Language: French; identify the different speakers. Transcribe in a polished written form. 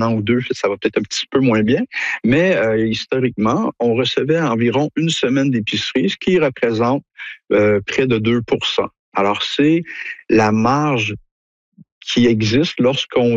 Speaker 1: an ou deux, ça va peut-être un petit peu moins bien, mais historiquement, on recevait environ une semaine d'épicerie, ce qui représente près de 2%. Alors, c'est la marge qui existe lorsqu'on